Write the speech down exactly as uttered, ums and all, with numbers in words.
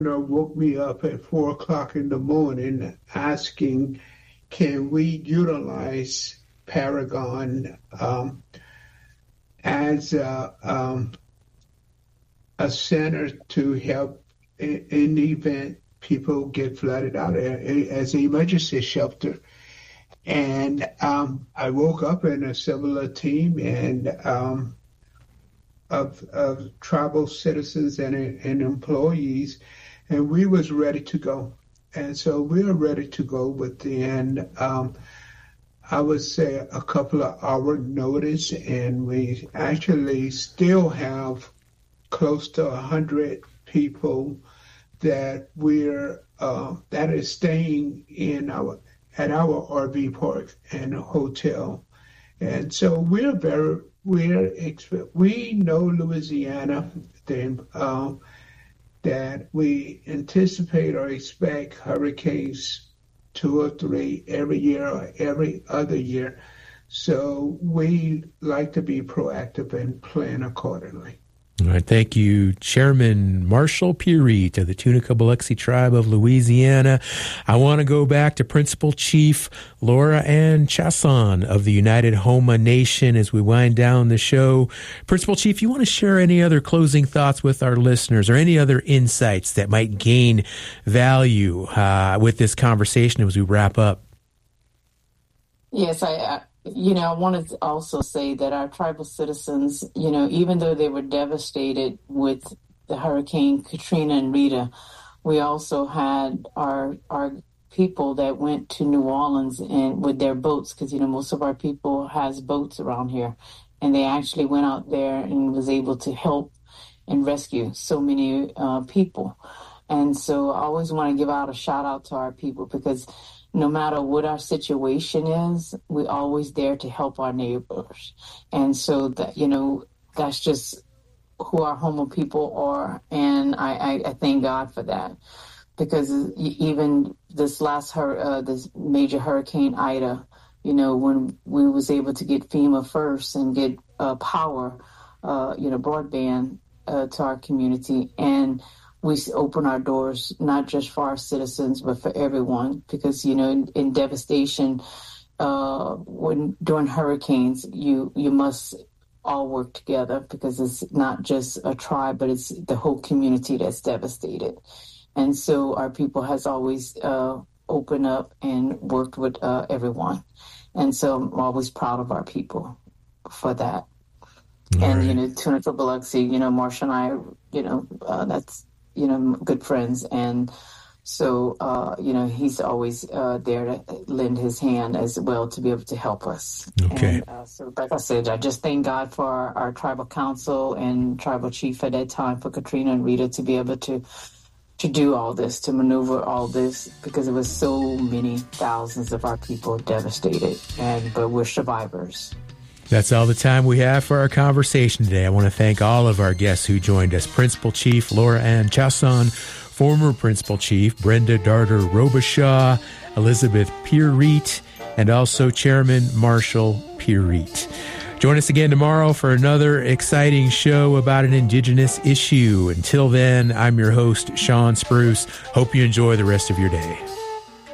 woke me up at four o'clock in the morning asking, can we utilize Paragon um, as a, um, a center to help in, in the event people get flooded out as an emergency shelter. And um, I woke up and assembled a team and um, of, of tribal citizens and, and employees, and we was ready to go. And so we are ready to go within, um, I would say, a couple of hour notice, and we actually still have close to one hundred people that we're uh, that is staying in our at our R V park and hotel. And so we're very, we're, we know Louisiana, then, uh, that we anticipate or expect hurricanes two or three every year or every other year. So we like to be proactive and plan accordingly. All right, thank you, Chairman Marshall Pierite of the Tunica Biloxi Tribe of Louisiana. I want to go back to Principal Chief Laura Ann Chasson of the United Homa Nation as we wind down the show. Principal Chief, you want to share any other closing thoughts with our listeners or any other insights that might gain value uh, with this conversation as we wrap up? Yes, I... I- You know, I wanted to also say that our tribal citizens, you know, even though they were devastated with the Hurricane Katrina and Rita, we also had our our people that went to New Orleans and with their boats, because, you know, most of our people has boats around here, and they actually went out there and was able to help and rescue so many uh, people. And so I always want to give out a shout out to our people, because no matter what our situation is, we're always there to help our neighbors. And so that, you know, that's just who our Homa people are. And I, I, I thank God for that, because even this last, hur- uh, this major hurricane Ida, you know, when we was able to get FEMA first and get uh, power, uh, you know, broadband uh, to our community, and we open our doors, not just for our citizens, but for everyone, because, you know, in, in devastation, uh, when during hurricanes, you, you must all work together, because it's not just a tribe, but it's the whole community that's devastated. And so our people has always uh, opened up and worked with uh, everyone. And so I'm always proud of our people for that. All and, right. you know, Tunica Biloxi, you know, Marsha and I, you know, uh, that's, you know, good friends. And so, uh, you know, he's always uh, there to lend his hand as well to be able to help us. Okay. And uh, so, like I said, I just thank God for our, our tribal council and tribal chief at that time for Katrina and Rita to be able to to do all this, to maneuver all this, because it was so many thousands of our people devastated. And but we're survivors. That's all the time we have for our conversation today. I want to thank all of our guests who joined us. Principal Chief Laura Ann Chasson, former Principal Chief Brenda Darter Robichaud, Elizabeth Pierite, and also Chairman Marshall Pierite. Join us again tomorrow for another exciting show about an Indigenous issue. Until then, I'm your host, Sean Spruce. Hope you enjoy the rest of your day.